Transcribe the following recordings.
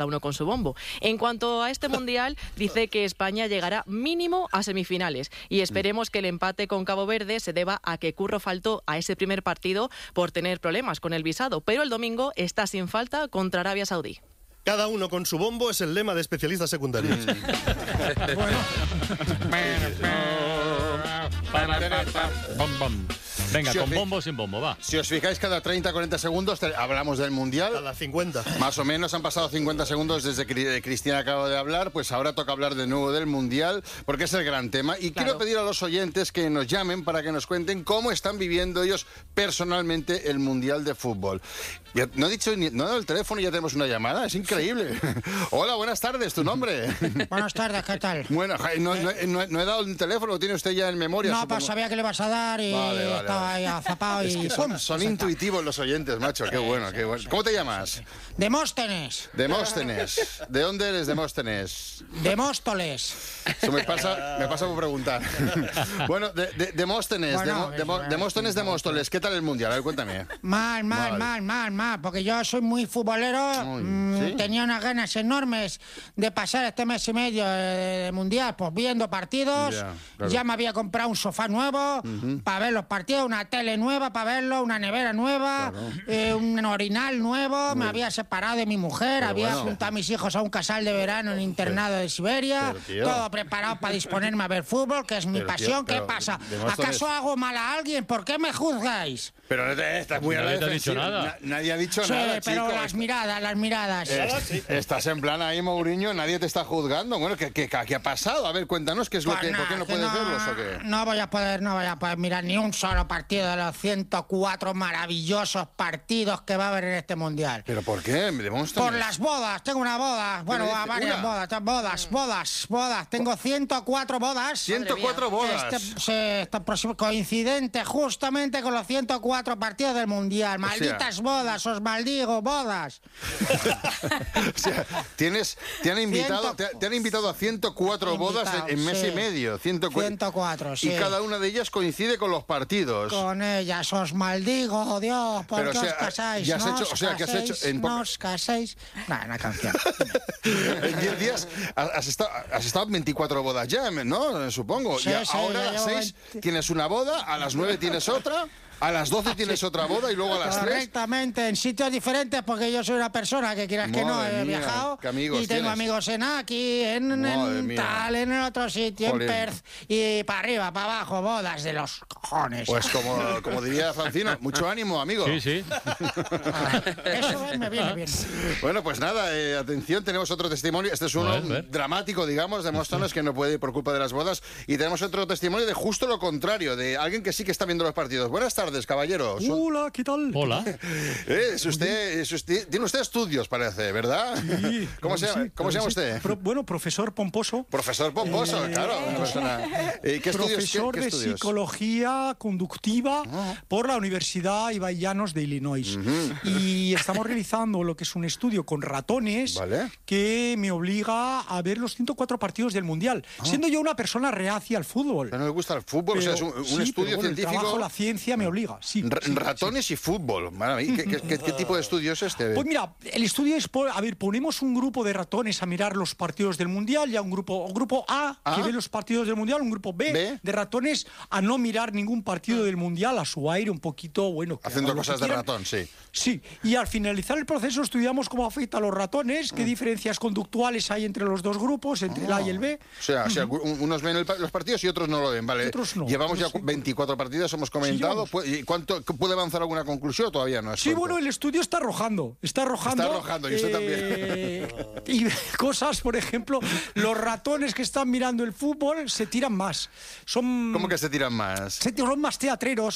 uno con su bombo. En cuanto a este Mundial, dice que España llegará mínimo a semifinales y esperemos que el empate con Cabo Verde se deba a que Curro faltó a ese primer partido por tener problemas con el visado, pero el domingo está sin falta contra Arabia Saudí. Cada uno con su bombo es el lema de especialistas secundarios. Venga, con bombo o sin bombo, va. Si os fijáis, cada 30-40 segundos hablamos del Mundial. Cada 50. Más o menos han pasado 50 segundos desde que Cristina acaba de hablar, pues ahora toca hablar de nuevo del Mundial, porque es el gran tema. Y quiero pedir a los oyentes que nos llamen para que nos cuenten cómo están viviendo ellos personalmente el Mundial de fútbol. Ya, no he dado el teléfono y ya tenemos una llamada, es increíble. Hola, buenas tardes, ¿tu nombre? Buenas tardes, ¿qué tal? Bueno, no he dado el teléfono, lo tiene usted ya en memoria. No, pues sabía que le vas a dar y estaba ahí azapado. Es que son intuitivos los oyentes, macho, qué bueno, qué bueno. ¿Cómo te llamas? Demóstenes. Demóstenes. ¿De dónde eres, Demóstenes? De Móstoles. Eso me pasa por preguntar. Bueno, Demóstenes, Demóstenes de Móstoles, ¿qué tal el Mundial? A ver, cuéntame. Mal, porque yo soy muy futbolero. ¿Sí? Tenía unas ganas enormes de pasar este mes y medio de Mundial, pues viendo partidos. Claro. Ya me había comprado un sofá nuevo para ver los partidos, una tele nueva para verlo, una nevera nueva, un orinal nuevo. Me había separado de mi mujer, había juntado a mis hijos a un casal de verano en un internado de Siberia. Todo preparado para disponerme a ver fútbol, que es mi pasión. ¿Qué pasa? ¿Acaso hago mal a alguien? ¿Por qué me juzgáis? Pero estás muy a la defensiva. Nadie ha dicho nada, pero chico. las miradas. Estás en plan ahí, Mourinho, nadie te está juzgando. Bueno, ¿qué ha pasado? A ver, cuéntanos, ¿qué es lo que, ¿por qué no puedes verlos o qué? No voy a poder mirar ni un solo partido de los 104 maravillosos partidos que va a haber en este Mundial. ¿Pero por qué? Por las bodas. Tengo una boda. Bueno, varias bodas. Tengo 104 bodas. 104 bodas. Este próximo coincidente justamente con los 104 partidos del Mundial. Malditas bodas, os maldigo, bodas. O sea, te han invitado a 104 bodas en mes y medio. 104, sí. Y cada una de ellas coincide con los partidos. Con ellas os maldigo, Dios, ¿por qué os casáis? No os caséis. Una canción. En 10 días has estado en 24 bodas ya, ¿no? Supongo. Sí, y ahora a las 6 tienes una boda, a las 9 tienes otra. A las 12 tienes otra boda y luego a las 3. Correctamente, en sitios diferentes, porque yo soy una persona que quieras que no, he viajado. Y tengo amigos en aquí, en el otro sitio, en Perth, y para arriba, para abajo, bodas de los cojones. Pues como diría Francino, mucho ánimo, amigo. Sí. Eso me viene bien. Bueno, pues nada, atención, tenemos otro testimonio. Este es uno dramático, digamos, de Móstoles, que no puede ir por culpa de las bodas. Y tenemos otro testimonio de justo lo contrario, de alguien que sí que está viendo los partidos. Buenas tardes, caballeros. Hola, ¿qué tal? Hola. Tiene usted estudios, parece, ¿verdad? Sí. ¿Cómo se llama usted? Profesor Pomposo. Profesor Pomposo, claro. Una persona. ¿Qué profesor estudios? de psicología conductiva por la Universidad Ibai Llanos de Illinois. Y estamos realizando lo que es un estudio con ratones que me obliga a ver los 104 partidos del Mundial. Siendo yo una persona reacia al fútbol. ¿No le gusta el fútbol? Pero, o sea, es un estudio científico. El trabajo, la ciencia me obliga. Ratones y fútbol. ¿Qué tipo de estudio es este? Pues mira, el estudio es, ponemos un grupo de ratones a mirar los partidos del Mundial, ya un grupo A que ve los partidos del Mundial, un grupo B de ratones a no mirar ningún partido del Mundial, a su aire un poquito, haciendo cosas de ratón, sí. Sí, y al finalizar el proceso estudiamos cómo afecta a los ratones, qué diferencias conductuales hay entre los dos grupos, entre el A y el B. O sea, unos ven los partidos y otros no lo ven, ¿vale? Otros no. Llevamos ya 24 partidos, hemos comentado. ¿Y cuánto puede avanzar alguna conclusión o todavía no? Sí, bueno, el estudio está arrojando. Está arrojando, y usted también. Y cosas, por ejemplo, los ratones que están mirando el fútbol se tiran más. ¿Cómo que se tiran más? Son más teatreros.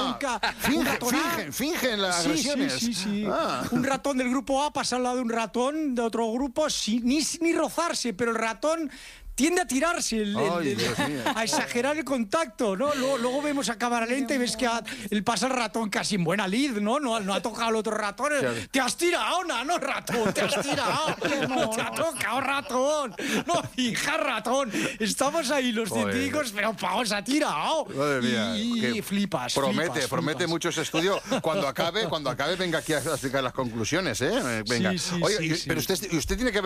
Fingen las agresiones. Sí. Un ratón del grupo A pasa al lado de un ratón de otro grupo, ni rozarse, pero el ratón tiende a tirarse, a exagerar el contacto, ¿no? Luego vemos a cámara lenta y ves que pasa el ratón casi en buena lid, ¿no? No ha tocado al otro ratón. Te has tirado, no, ratón, te has tirado. No te ha tocado, ratón. No, hija, ratón. Estamos ahí los científicos, pero Pau se ha tirado. Madre mía, y flipas. Promete mucho ese estudio. Cuando acabe, venga aquí a explicar las conclusiones, ¿eh? Venga. Sí, Oye, pero usted tiene que